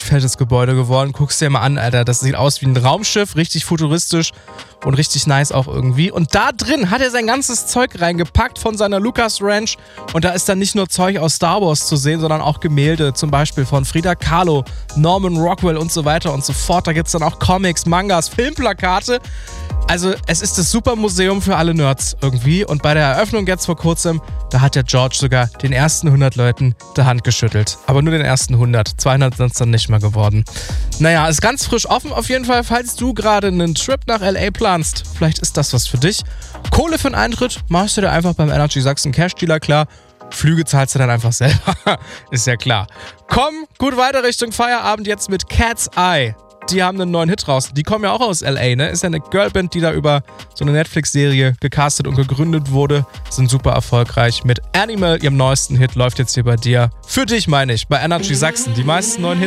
fettes Gebäude geworden. Guckst dir mal an, Alter. Das sieht aus wie ein Raumschiff, richtig futuristisch und richtig nice auch irgendwie. Und da drin hat er sein ganzes Zeug reingepackt von seiner Lucas Ranch. Und da ist dann nicht nur Zeug aus Star Wars zu sehen, sondern auch Gemälde, zum Beispiel von Frida Kahlo, Norman Rockwell und so weiter und so fort. Da gibt es dann auch Comics, Mangas, Filmplakate. Also es ist das Supermuseum für alle Nerds irgendwie. Und bei der Eröffnung jetzt vor kurzem, da hat der George sogar den ersten 100 Leuten die Hand geschüttelt. Aber nur den ersten 100. 200 sind es dann nicht mehr geworden. Naja, ist ganz frisch offen auf jeden Fall, falls du gerade einen Trip nach L.A. planst. Vielleicht ist das was für dich. Kohle für den Eintritt machst du dir einfach beim Energy Sachsen Cash Dealer klar. Flüge zahlst du dann einfach selber. Ist ja klar. Komm, gut weiter Richtung Feierabend jetzt mit Cat's Eye. Die haben einen neuen Hit raus. Die kommen ja auch aus L.A., ne? Ist ja eine Girlband, die da über so eine Netflix-Serie gecastet und gegründet wurde. Sind super erfolgreich. Mit Animal, ihrem neuesten Hit, läuft jetzt hier bei dir. Für dich, meine ich, bei Energy Sachsen. Die meisten neuen Hits